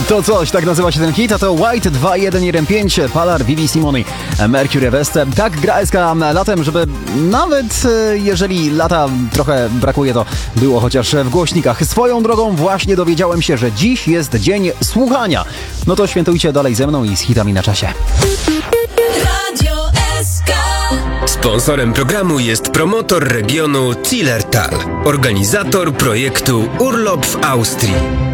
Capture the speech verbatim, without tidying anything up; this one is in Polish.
To coś, tak nazywa się ten hit, a to White dwa jeden jeden pięć, Palar, Vivi Simoni, Mercury West. Tak gra S K latem, żeby nawet jeżeli lata trochę brakuje, to było chociaż w głośnikach. Swoją drogą właśnie dowiedziałem się, że dziś jest dzień słuchania. No to świętujcie dalej ze mną i z hitami na czasie. Radio S K. Sponsorem programu jest promotor regionu Zillertal, organizator projektu Urlop w Austrii.